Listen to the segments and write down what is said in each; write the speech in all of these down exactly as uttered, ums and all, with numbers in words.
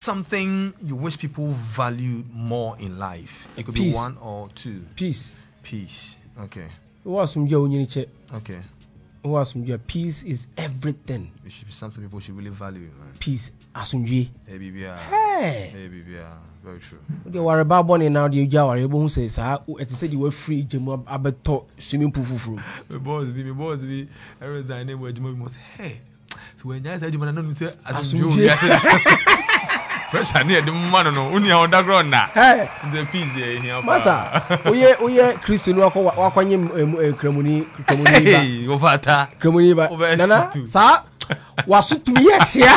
Something you wish people valued more in life. It could Peace. be one or two. Peace. Peace. Okay. Okay. Okay. Peace is everything. It should be something people should really value, man. Peace. Asunjwe. Hey, B B R. Hey. Hey, B B R. Very true. They worry about money now. The Jawa who says, "Ah, it said you were free. Jemu abeto swimming pool fufu." My boss be, my boss be. I resign name where Jemu must. Hey. So when I said you man, I don't say Asunjwe. Fresh and near the man no. Only on the ground now. Hey. The peace there here. Masa. Oye oye Christian wako wako nye kremuni kremuni ba. Hey, ovata. Kremuni ba. Nana. Sa. Wasu tumiyeshia.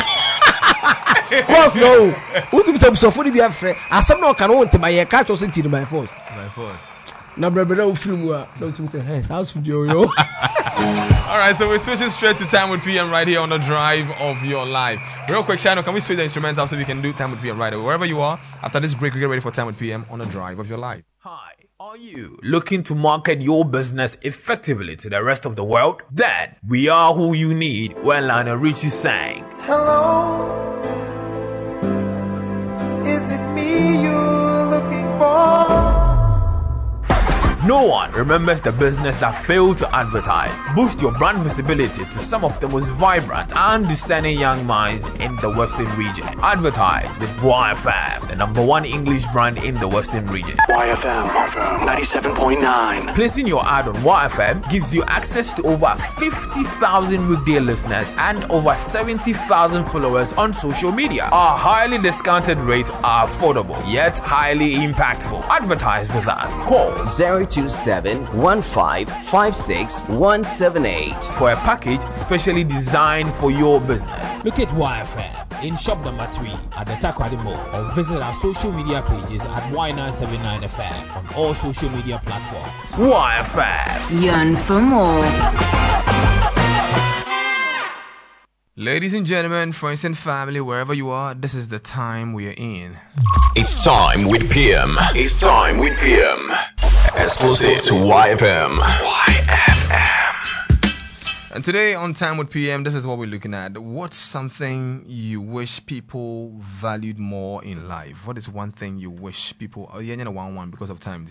Cause no. Who to be so so for the be afraid. Asem no can want to buy a catch or something by force. By force. Na brother o free mu a. Don't you say, "Hey, house video yo." All right, so we're switching straight to Time with P M right here on the drive of your life. Real quick, Shano, can we switch the instrumental so we can do Time with P M right away? Wherever you are, after this break, we get ready for Time with P M on the drive of your life. Hi, are you looking to market your business effectively to the rest of the world? Then we are who you need when Lionel Richie sang. Hello, is it me you're looking for? No one remembers the business that failed to advertise. Boost your brand visibility to some of the most vibrant and discerning young minds in the Western region. Advertise with Y F M, the number one English brand in the Western region. Y F M ninety-seven point nine. Placing your ad on Y F M gives you access to over fifty thousand weekday listeners and over seventy thousand followers on social media. Our highly discounted rates are affordable yet highly impactful. Advertise with us. Call zero two seven one five five six one seven eight for a package specially designed for your business. Look at Y F M in shop number three at the Takrady Mall or visit our social media pages at Y nine seven nine F M on all social media platforms. Y F M. Yearn for more. Ladies and gentlemen, friends and family, wherever you are, this is the time we are in. It's Time with P M. It's Time with P M. Exclusive to Y F M. Y F M. And today on Time with P M, this is what we're looking at. What's something you wish people valued more in life? What is one thing you wish people... Oh, yeah, you know, one, one, because of time.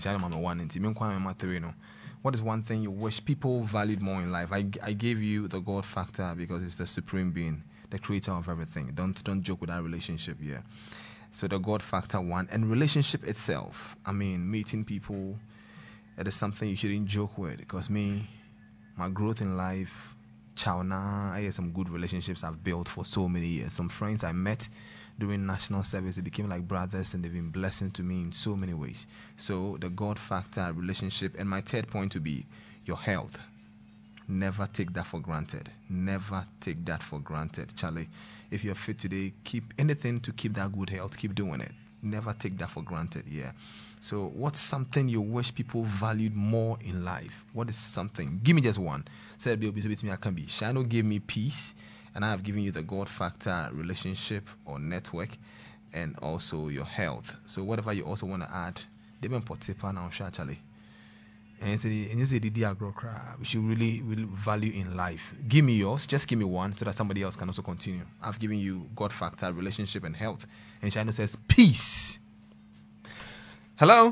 What is one thing you wish people valued more in life? I, I gave you the God factor because it's the supreme being, the creator of everything. Don't don't joke with that relationship, yeah. So the God factor one, and relationship itself. I mean, meeting people, it is something you shouldn't joke with, because me, my growth in life, chow na, I had some good relationships I've built for so many years. Some friends I met during national service, they became like brothers, and they've been blessing to me in so many ways. So the God factor, relationship, and my third point to be your health. Never take that for granted. Never take that for granted, Charlie. If you're fit today, keep anything to keep that good health. Keep doing it. Never take that for granted. Yeah. So what's something you wish people valued more in life? What is something? Give me just one. Say, "Bill, be me, I can be." Shano gave me peace. And I have given you the God factor, relationship or network, and also your health. So whatever you also want to add, they've been put now, Charlie. And we should really, really value in life. Give me yours. Just give me one so that somebody else can also continue. I've given you God factor, relationship, and health. And Shano says peace. Hello.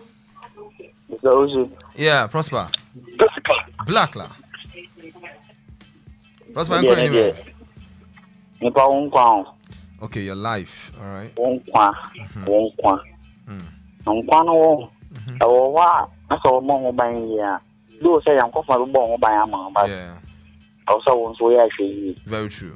Yeah, Prosper. Blackla. Prosper, I'm going anywhere. Okay, your life, all right. Mm-hmm. Mm-hmm. Yeah. Very true.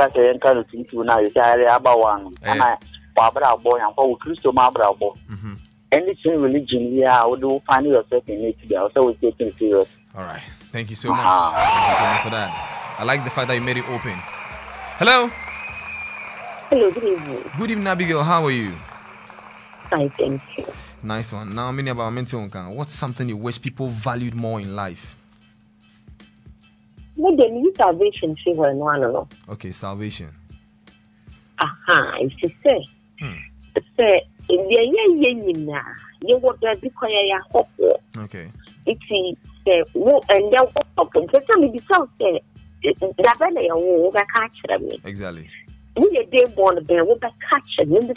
Mm-hmm. Anything religion, yeah, I do find yourself in it today. Also, we take it serious. All right. Thank you so much. Thank you so much for that. I like the fact that you made it open. Hello. Hello, good evening. Good evening, Abigail. How are you? Fine, thank you. Nice one. Now, many about mental. What's something you wish people valued more in life? What the new salvation favor and one alone. Okay, salvation. Aha, if you say, hmm. say, in the year, yeah, you want to be quiet, hope. Okay. It's say, wo and then what happened? Just tell me the south say, that when they are catch them. Exactly. We are day born, they will catch them in the